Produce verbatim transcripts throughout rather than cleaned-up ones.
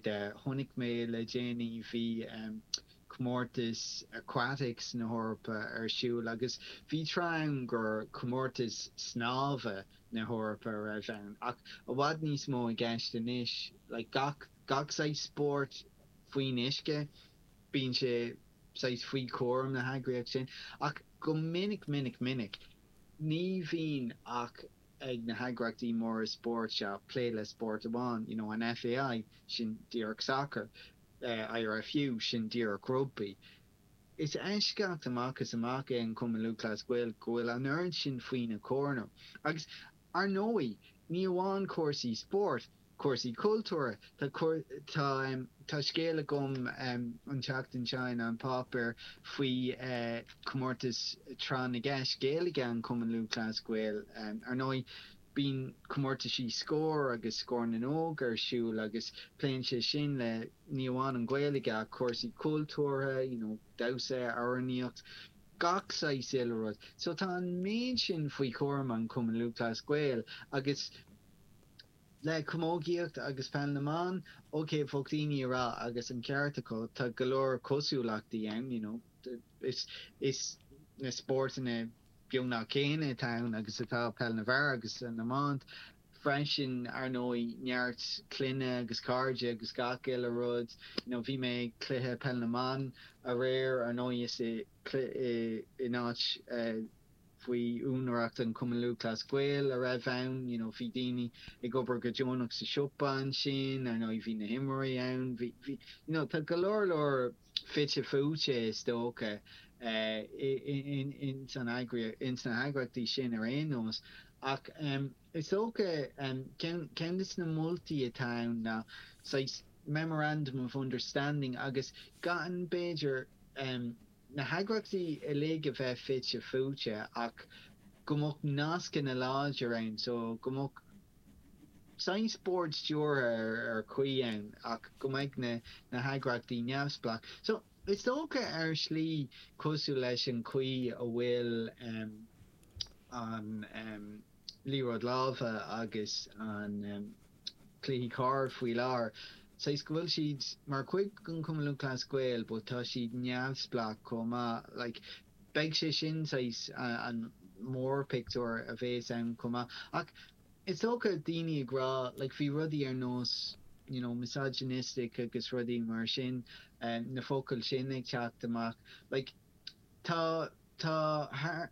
de honnig mé le Jenny vi um, Comórtas Aquatics na Hórpa ar siúl agus bhí tráim gur Comórtas snámha na Hórpa ar bhean ach a bhd níos mó i gceist inis like gach gach saith sport faoin isce bíonn sé saith faoi chóm na hagraíocht sin ach go minic minic minic ní bhín ach ag na hagraíochtaí mór sport se play le sport amháin you know an F A I sin díreach soccer Uh, I R F U sin díreach rugby. Is eisceacht amachchas amach an Cummalú Class Gael gohfuil an earn sin faoin a corner. Agus ar nói ní amháin cuasaí sport, cuasaí cultúra tá tá um, tá scéala gom um, an teachtain China an pápar faoi uh, Comórtas Trán na Gceist Gaeilge an Cummalú Class Gael um, ar nói bín Comórtasí scór agus scór na nóg ar siúl agus pléin sé sin le ní amháin an Gaeilge a cuasaí cultúra, you know, damhsa airníocht gach saith ileróid. So tá an méid sin faoi chóm an Cummalú Class Gael agus le comógiacht agus Panamán, okay, fogtíní rá agus an ceartacó tá golóir cosúlachtaí ann, you know, is is na sport na Biona Céine town agus atá Pel na Bhar agus an amant Frensin ar nói neart cluine agus cardide agus gach eile rud, you know, bhí mé cluthe Pel na Man a réir ar nói is i náit faoi únaracht an Cummalú Class Gael a raibh ann, you know, bhí daoine ag obair go dteognach sa siopa sin ar nói bhí na himairí ann, you know, tá go leor leor fitte fúte stócha Uh, in in san agri in san agrachtaí sin ar énos ach um, is ócha um, ceannas na multi atá na sais memorandum of understanding agus gan Beiger um, na hagrachtaí a léige bheith fitte fúte ach gomach nascin a láid around so gomach science boards dúr ar ar chuí ann ach gomach na na hagrachtaí neamhsplach so it's okay ar slí cosú leis an chuí a bhfuil um, an um, líród lábha agus an um, clí cá faoi lár. So is gohfuil siad mar chuig an Cummalú Class Gael, but tá siad neamhsplach comma like beag sé sin sais uh, an mór picture a bheits an comma ach it's okay daoine agrá like bhí rudí ar nós you know, misogynistic agus rudí mar sin um, na focail sin ag teacht amach like tá tá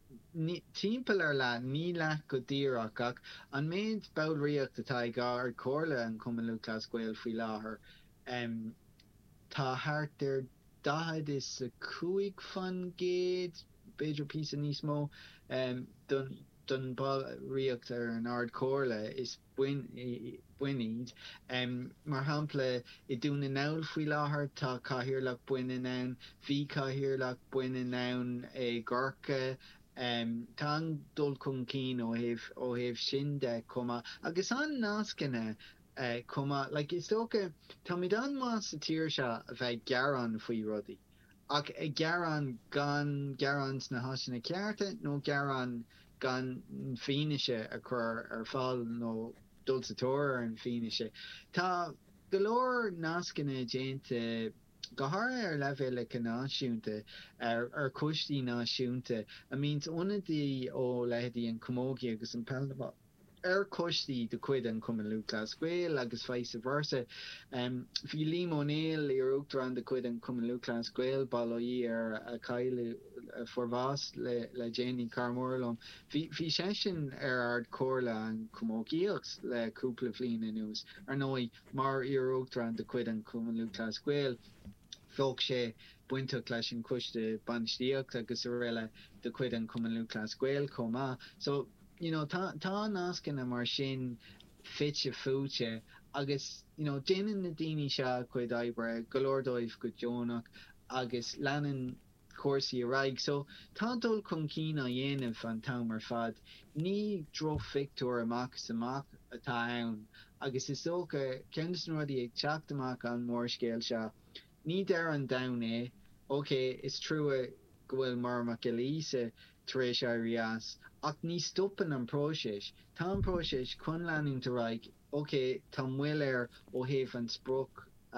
timpeall ar le ní leat go díreach ach an méid bailríocht atá ag ar cóirle an Cummalú Class Gael faoi láthair um, tá thart ar dahad is a cúig fan géad beidir písa níos mó um, don don bailríocht ar an ard cóirle is buin buiníd um, mar hampla I dúna nail faoi láthair tá cathaoirleach buine nán bhí cathaoirleach buine nán é gorca um, tá an dul chun cín ó thaobh ó thaobh sin de comma agus an náiscinne uh, comma like is tócha tá mid an más sa tíir se a bheith gearán faoi rudaí ach ag gearán gan gearán na haisina cearta nó gearán gan fineise a chur ar fáil nó dulsatóir an fineise. Tá golóir náiscinne déanta gothar ar leibhéile náisiúnta ar ar cúistí náisiúnta a means onadí ó leithéidí an Comógi agus an Pelnabá ar cúistí de cuid an Cummalú Class Gael agus vice versa. Um, Bhí Liam O'Neill ar uachtar an de cuid an Cummalú Class Gael bailí ar a caiile forvás le, le Jenny Carmorlum. Bhí sé sin ar ard cóirle an Comógiíocht le cúpla bhliain nús ar nói mar ar uachtar an de cuid an Cummalú Class Gael. Fóg sé buinte leis an cuiste banistíocht agus a réile de cuid an Cummalú Class Gael comá. So you know, tá tá náiscinne mar sin fitte fúte agus you know, déanaan na daoine se chuid oibre golóir dóibh go dteognach agus leanan cuasaí a raig. So tá dul chun cín a dhéanamh an tamar fad ní droch fictúir amach amach atá ann agus is tócha ceannas an rudí ag teacht amach an mór scéal se ní deir an dam é okay is trúa go bhfuil mar mac lísa taréis rias ach ní stoppen an próisis tá an próisis chun leanúnta raig okay tá mhuiil ar ó thaobh an spruch